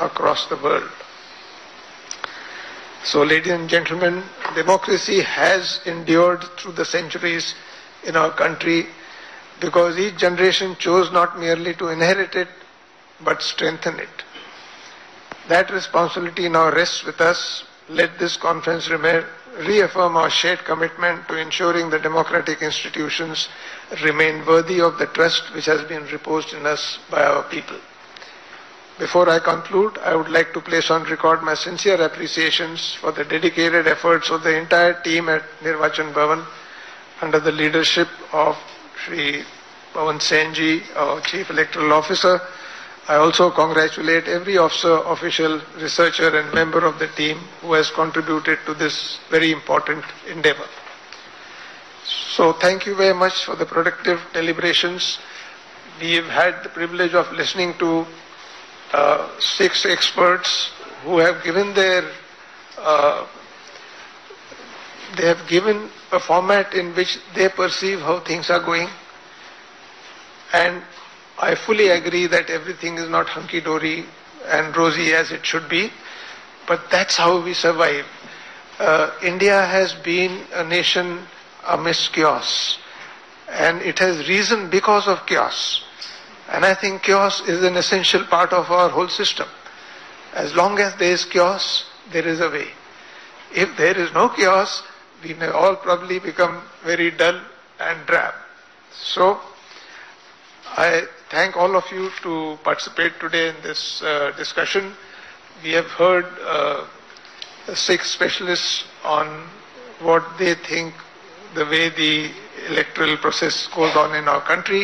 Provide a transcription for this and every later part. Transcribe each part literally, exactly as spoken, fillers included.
across the world. So, ladies and gentlemen, democracy has endured through the centuries in our country because each generation chose not merely to inherit it, but strengthen it. That responsibility now rests with us. Let this conference reaffirm our shared commitment to ensuring the democratic institutions remain worthy of the trust which has been reposed in us by our people. Before I conclude, I would like to place on record my sincere appreciations for the dedicated efforts of the entire team at Nirvachan Bhavan under the leadership of Shri Pawan Senji, our Chief Electoral Officer. I also congratulate every officer, official, researcher and member of the team who has contributed to this very important endeavor. So thank you very much for the productive deliberations. We have had the privilege of listening to uh, six experts who have given their, uh, they have given a format in which they perceive how things are going. And I fully agree that everything is not hunky-dory and rosy as it should be, but that's how we survive. Uh, India has been a nation amidst chaos, and it has risen because of chaos. And I think chaos is an essential part of our whole system. As long as there is chaos, there is a way. If there is no chaos, we may all probably become very dull and drab. So, I thank all of you to participate today in this uh, discussion. We have heard uh, six specialists on what they think the way the electoral process goes on in our country.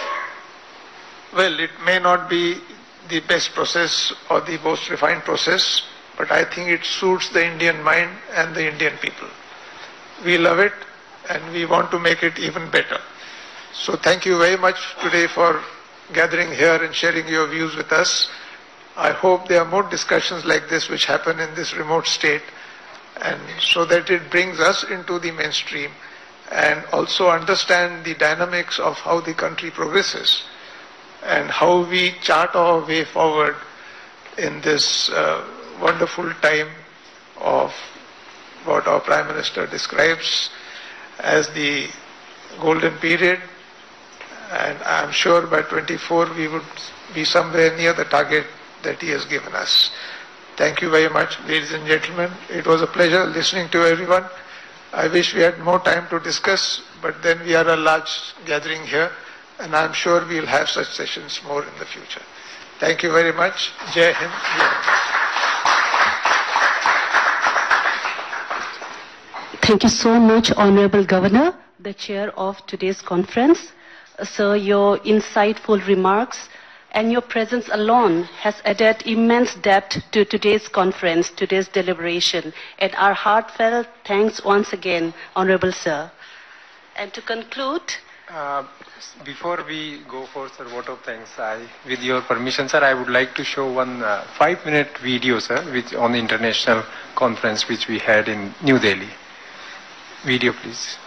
Well, it may not be the best process or the most refined process, but I think it suits the Indian mind and the Indian people. We love it and we want to make it even better. So thank you very much today for gathering here and sharing your views with us. I hope there are more discussions like this which happen in this remote state, and so that it brings us into the mainstream and also understand the dynamics of how the country progresses and how we chart our way forward in this uh, wonderful time of what our Prime Minister describes as the golden period. And I am sure by twenty-four we would be somewhere near the target that he has given us. Thank you very much, ladies and gentlemen. It was a pleasure listening to everyone. I wish we had more time to discuss, but then we are a large gathering here, and I am sure we will have such sessions more in the future. Thank you very much. Jai Hind. Thank you so much, Honorable Governor, the chair of today's conference. Sir, your insightful remarks and your presence alone has added immense depth to today's conference, today's deliberation. And our heartfelt thanks once again, Honorable Sir. And to conclude... Uh, before we go for sir vote of thanks, I, with your permission, sir, I would like to show one uh, five-minute video, sir, which on the international conference which we had in New Delhi. Video, please.